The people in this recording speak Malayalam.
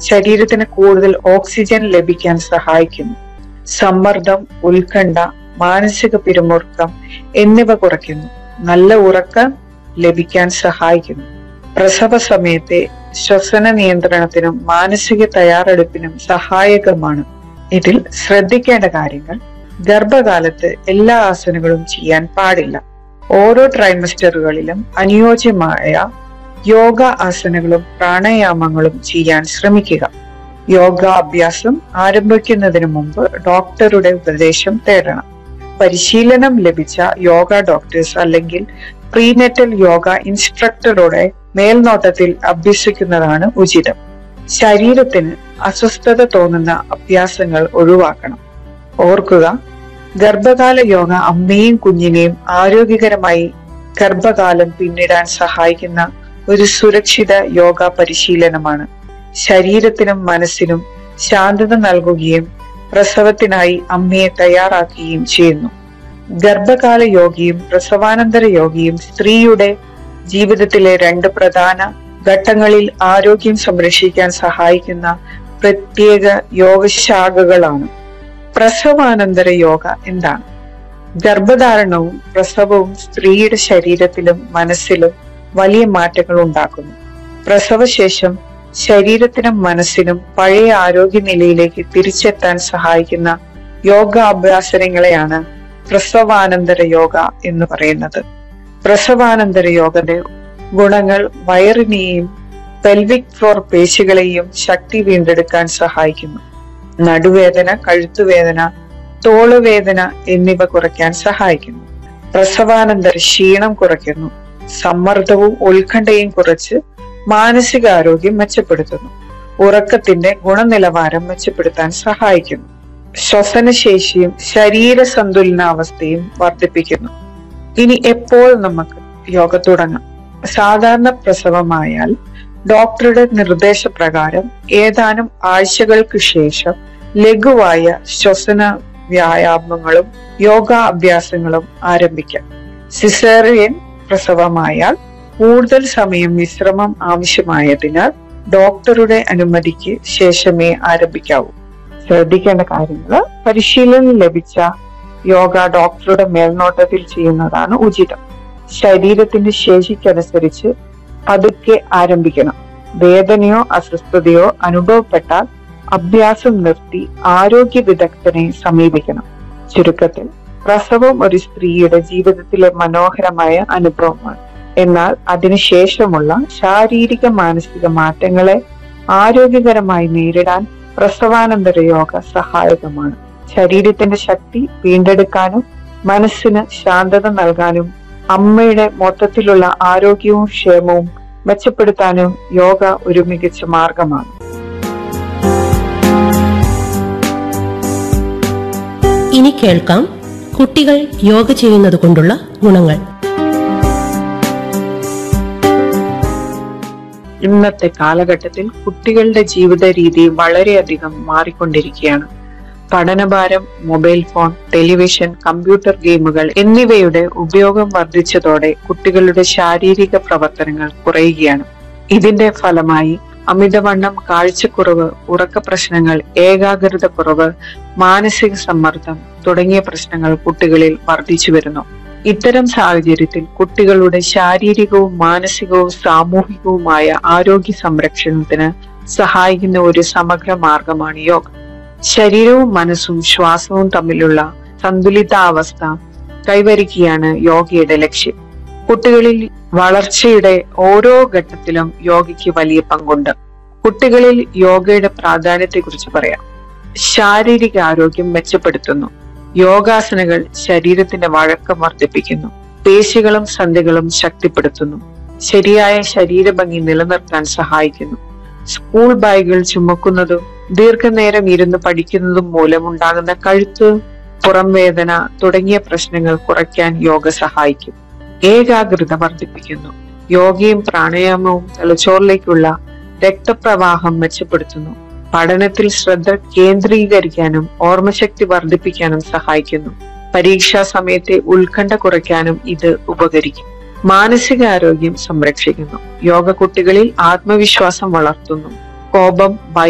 ശരീരത്തിന് കൂടുതൽ ഓക്സിജൻ ലഭിക്കാൻ സഹായിക്കുന്നു. സമ്മർദ്ദം, ഉത്കണ്ഠ, മാനസിക പിരിമുറുക്കം എന്നിവ കുറയ്ക്കുന്നു. നല്ല ഉറക്കം ലഭിക്കാൻ സഹായിക്കുന്നു. പ്രസവ സമയത്തെ ശ്വസന നിയന്ത്രണത്തിനും മാനസിക തയ്യാറെടുപ്പിനും സഹായകമാണ്. ഇതിൽ ശ്രദ്ധിക്കേണ്ട കാര്യങ്ങൾ: ഗർഭകാലത്ത് എല്ലാ ആസനങ്ങളും ചെയ്യാൻ പാടില്ല. ഓരോ ട്രൈമസ്റ്ററുകളിലും അനുയോജ്യമായ യോഗ ആസനങ്ങളും പ്രാണായാമങ്ങളും ചെയ്യാൻ ശ്രമിക്കുക. യോഗ അഭ്യാസം ആരംഭിക്കുന്നതിന് മുമ്പ് ഡോക്ടറുടെ ഉപദേശം തേടണം. പരിശീലനം ലഭിച്ച യോഗ ഡോക്ടേഴ്സ് അല്ലെങ്കിൽ പ്രീനെറ്റൽ യോഗ ഇൻസ്ട്രക്ടറുടെ മേൽനോട്ടത്തിൽ അഭ്യസിക്കുന്നതാണ് ഉചിതം. ശരീരത്തിന് അസ്വസ്ഥത തോന്നുന്ന അഭ്യാസങ്ങൾ ഒഴിവാക്കണം. ഓർക്കുക, ഗർഭകാല യോഗ അമ്മയും കുഞ്ഞിനെയും ആരോഗ്യകരമായി ഗർഭകാലം പിന്നിടാൻ സഹായിക്കുന്ന ഒരു സുരക്ഷിത യോഗ പരിശീലനമാണ്. ശരീരത്തിനും മനസ്സിനും ശാന്തത നൽകുകയും പ്രസവത്തിനായി അമ്മയെ തയ്യാറാക്കുകയും ചെയ്യുന്നു. ഗർഭകാല യോഗയും പ്രസവാനന്തര യോഗയും സ്ത്രീയുടെ ജീവിതത്തിലെ രണ്ട് പ്രധാന ഘട്ടങ്ങളിൽ ആരോഗ്യം സംരക്ഷിക്കാൻ സഹായിക്കുന്ന പ്രത്യേക യോഗശാഖകളാണ്. പ്രസവാനന്തര യോഗ എന്താണ്? ഗർഭധാരണവും പ്രസവവും സ്ത്രീയുടെ ശരീരത്തിലും മനസ്സിലും വലിയ മാറ്റങ്ങൾ ഉണ്ടാക്കുന്നു. പ്രസവശേഷം ശരീരത്തിനും മനസ്സിനും പഴയ ആരോഗ്യനിലയിലേക്ക് തിരിച്ചെത്താൻ സഹായിക്കുന്ന യോഗാഭ്യാസങ്ങളെയാണ് പ്രസവാനന്തര യോഗ എന്ന് പറയുന്നത്. പ്രസവാനന്തര യോഗയുടെ ഗുണങ്ങൾ വയറിനെയും പെൽവിക് ഫ്ലോർ പേശികളെയും ശക്തി വീണ്ടെടുക്കാൻ സഹായിക്കുന്നു. നടുവേദന, കഴുത്തുവേദന, തോളുവേദന എന്നിവ കുറയ്ക്കാൻ സഹായിക്കുന്നു. പ്രസവാനന്തര ക്ഷീണം കുറയ്ക്കുന്നു. സമ്മർദ്ദവും ഉത്കണ്ഠയും കുറച്ച് മാനസികാരോഗ്യം മെച്ചപ്പെടുത്തുന്നു. ഉറക്കത്തിന്റെ ഗുണനിലവാരം മെച്ചപ്പെടുത്താൻ സഹായിക്കുന്നു. ശ്വസനശേഷിയും ശരീര സന്തുലനാവസ്ഥയും വർദ്ധിപ്പിക്കുന്നു. ഇനി എപ്പോൾ നമുക്ക് യോഗ തുടങ്ങാം? സാധാരണ പ്രസവമായാൽ ഡോക്ടറുടെ നിർദ്ദേശപ്രകാരം ഏതാനും ആഴ്ചകൾക്ക് ശേഷം ലഘുവായ ശ്വസന വ്യായാമങ്ങളും യോഗ അഭ്യാസങ്ങളും ആരംഭിക്കാം. സിസേറിയൻ പ്രസവമായാൽ കൂടുതൽ സമയം വിശ്രമം ആവശ്യമായതിനാൽ ഡോക്ടറുടെ അനുമതിക്ക് ശേഷമേ ആരംഭിക്കാവൂ. ശ്രദ്ധിക്കേണ്ട കാര്യങ്ങൾ: പരിശീലനം ലഭിച്ച യോഗ ഡോക്ടറുടെ മേൽനോട്ടത്തിൽ ചെയ്യുന്നതാണ് ഉചിതം. ശരീരത്തിന്റെ ശേഷിക്കനുസരിച്ച് പതുക്കെ ആരംഭിക്കണം. വേദനയോ അസ്വസ്ഥതയോ അനുഭവപ്പെട്ടാൽ അഭ്യാസം നിർത്തി ആരോഗ്യ വിദഗ്ധനെ സമീപിക്കണം. ചുരുക്കത്തിൽ, പ്രസവം ഒരു സ്ത്രീയുടെ ജീവിതത്തിലെ മനോഹരമായ അനുഭവമാണ്. എന്നാൽ അതിനുശേഷമുള്ള ശാരീരിക മാനസിക മാറ്റങ്ങളെ ആരോഗ്യകരമായി നേരിടാൻ പ്രസവാനന്തര യോഗ സഹായകമാണ്. ശരീരത്തിന്റെ ശക്തി വീണ്ടെടുക്കാനും മനസ്സിന് ശാന്തത നൽകാനും അമ്മയുടെ മൊത്തത്തിലുള്ള ആരോഗ്യവും ക്ഷേമവും മെച്ചപ്പെടുത്താനും യോഗ ഒരു മികച്ച മാർഗമാണ്. ഇനി കേൾക്കാം കുട്ടികൾ യോഗ ചെയ്യുന്നത് കൊണ്ടുള്ള ഗുണങ്ങൾ. ഇന്നത്തെ കാലഘട്ടത്തിൽ കുട്ടികളുടെ ജീവിത രീതി വളരെയധികം മാറിക്കൊണ്ടിരിക്കുകയാണ്. പഠനഭാരം, മൊബൈൽ ഫോൺ, ടെലിവിഷൻ, കമ്പ്യൂട്ടർ ഗെയിമുകൾ എന്നിവയുടെ ഉപയോഗം വർദ്ധിച്ചതോടെ കുട്ടികളുടെ ശാരീരിക പ്രവർത്തനങ്ങൾ കുറയുകയാണ്. ഇതിന്റെ ഫലമായി അമിതവണ്ണം, കാഴ്ചക്കുറവ്, ഉറക്ക പ്രശ്നങ്ങൾ, ഏകാഗ്രത കുറവ്, മാനസിക സമ്മർദ്ദം തുടങ്ങിയ പ്രശ്നങ്ങൾ കുട്ടികളിൽ വർദ്ധിച്ചു വരുന്നു. ഇത്തരം സാഹചര്യത്തിൽ കുട്ടികളുടെ ശാരീരികവും മാനസികവും സാമൂഹികവുമായ ആരോഗ്യ സംരക്ഷണത്തിന് സഹായിക്കുന്ന ഒരു സമഗ്ര മാർഗമാണ് യോഗ. ശരീരവും മനസ്സും ശ്വാസവും തമ്മിലുള്ള സന്തുലിതാവസ്ഥ കൈവരിക്കുകയാണ് യോഗയുടെ ലക്ഷ്യം. കുട്ടികളിൽ വളർച്ചയുടെ ഓരോ ഘട്ടത്തിലും യോഗയ്ക്ക് വലിയ പങ്കുണ്ട്. കുട്ടികളിൽ യോഗയുടെ പ്രാധാന്യത്തെക്കുറിച്ച് പറയാം. ശാരീരിക ആരോഗ്യം മെച്ചപ്പെടുത്തുന്നു. യോഗാസനകൾ ശരീരത്തിന്റെ വഴക്കം വർദ്ധിപ്പിക്കുന്നു. പേശികളും സന്ധികളും ശക്തിപ്പെടുത്തുന്നു. ശരിയായ ശരീരഭംഗി നിലനിർത്താൻ സഹായിക്കുന്നു. സ്കൂൾ ബാഗുകൾ ചുമക്കുന്നതും ദീർഘനേരം ഇരുന്ന് പഠിക്കുന്നതും മൂലമുണ്ടാകുന്ന കഴുത്ത്, പുറം വേദന തുടങ്ങിയ പ്രശ്നങ്ങൾ കുറയ്ക്കാൻ യോഗ സഹായിക്കും. ഏകാഗ്രത വർദ്ധിപ്പിക്കുന്നു. യോഗയും പ്രാണായാമവും തലച്ചോറിലേക്കുള്ള രക്തപ്രവാഹം മെച്ചപ്പെടുത്തുന്നു. പഠനത്തിൽ ശ്രദ്ധ കേന്ദ്രീകരിക്കാനും ഓർമ്മശക്തി വർദ്ധിപ്പിക്കാനും സഹായിക്കുന്നു. പരീക്ഷാ സമയത്തെ ഉത്കണ്ഠ കുറയ്ക്കാനും ഇത് ഉപകരിക്കും. മാനസികാരോഗ്യം സംരക്ഷിക്കുന്നു. യോഗ കുട്ടികളിൽ ആത്മവിശ്വാസം വളർത്തുന്നു. കോപം,